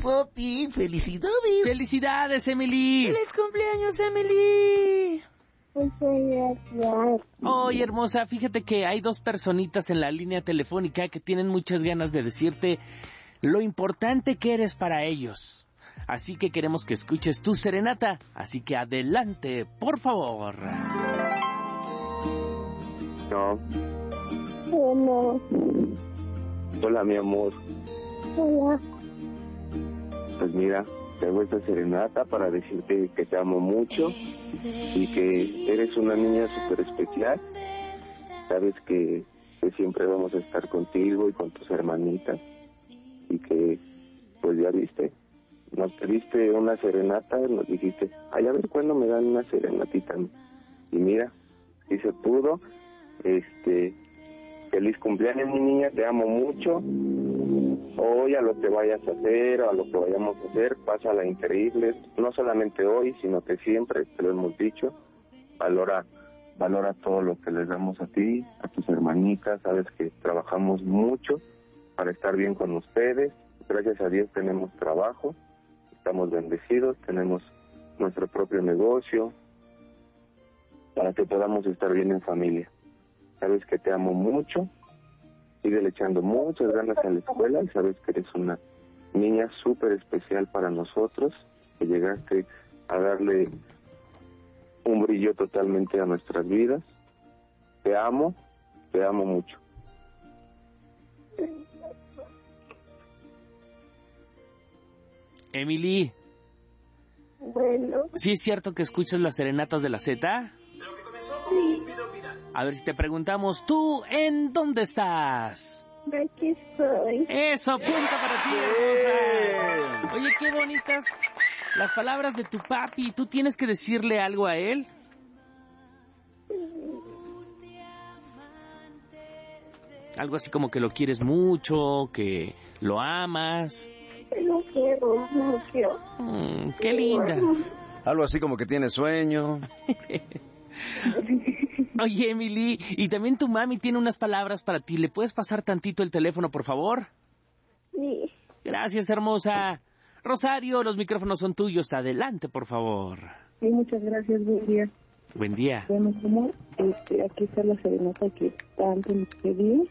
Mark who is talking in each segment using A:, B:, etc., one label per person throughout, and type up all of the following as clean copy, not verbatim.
A: besote. ¡Felicidades!
B: ¡Felicidades, Emily!
A: ¡Feliz cumpleaños, Emily!
C: Muchas gracias.
B: Oye, hermosa, fíjate que hay 2 personitas en la línea telefónica que tienen muchas ganas de decirte lo importante que eres para ellos. Así que queremos que escuches tu serenata. Así que adelante, por favor.
D: No.
C: Bueno,
D: Hola, mi amor.
C: hola.
D: Pues mira, te hago esta serenata para decirte que te amo mucho y que eres una niña súper especial. Sabes que siempre vamos a estar contigo y con tus hermanitas. Y que, pues ya viste, nos pediste una serenata, nos dijiste, ay, a ver cuándo me dan una serenatita. Y mira, sí se pudo. Feliz cumpleaños, mi niña, te amo mucho. Hoy a lo que vayas a hacer o a lo que vayamos a hacer, pásala increíble. No solamente hoy, sino que siempre, te lo hemos dicho. Valora todo lo que les damos a ti, a tus hermanitas. Sabes que trabajamos mucho para estar bien con ustedes. Gracias a Dios tenemos trabajo, estamos bendecidos, tenemos nuestro propio negocio para que podamos estar bien en familia. Sabes que te amo mucho, síguele echando muchas ganas a la escuela y sabes que eres una niña súper especial para nosotros, que llegaste a darle un brillo totalmente a nuestras vidas. Te amo mucho.
B: Emily,
C: Bueno,
B: ¿sí es cierto que escuchas las serenatas de la Z?
C: sí,
B: A ver si te preguntamos, ¿tú en dónde estás?
C: aquí estoy.
B: Eso, punto para ti, hermosa. Oye, qué bonitas las palabras de tu papi. ¿Tú tienes que decirle algo a él? Algo así como que lo quieres mucho, que lo amas.
C: Lo quiero mucho.
B: Qué linda.
A: Algo así como que tiene sueño.
B: Oye, Emily, y también tu mami tiene unas palabras para ti. ¿Le puedes pasar tantito el teléfono, por favor?
C: Sí,
B: Gracias, hermosa. Rosario, los micrófonos son tuyos. Adelante, por favor.
E: Sí, muchas gracias, buen día.
B: Buen día.
E: Bueno, como aquí está la serenata que tanto nos pedí.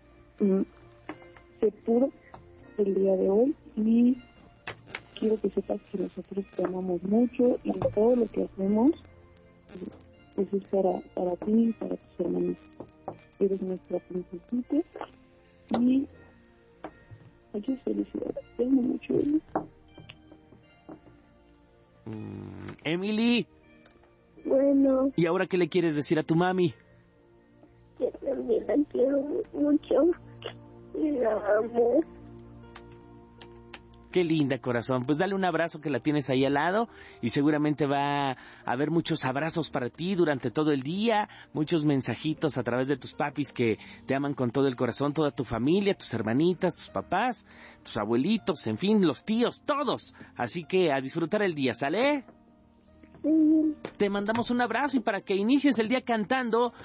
E: Se pudo el día de hoy y quiero que sepas que nosotros te amamos mucho y todo lo que hacemos pues es para ti y para tus hermanos. Eres nuestra princesita y muchas felicidades. Te amo mucho.
B: Emily,
C: bueno,
B: ¿y ahora qué le quieres decir a tu mami?
C: que también la quiero mucho y la amo.
B: Qué linda, corazón. Pues dale un abrazo que la tienes ahí al lado y seguramente va a haber muchos abrazos para ti durante todo el día, muchos mensajitos a través de tus papis que te aman con todo el corazón, toda tu familia, tus hermanitas, tus papás, tus abuelitos, en fin, los tíos, todos. Así que a disfrutar el día, ¿sale?
C: Sí.
B: Te mandamos un abrazo y para que inicies el día cantando,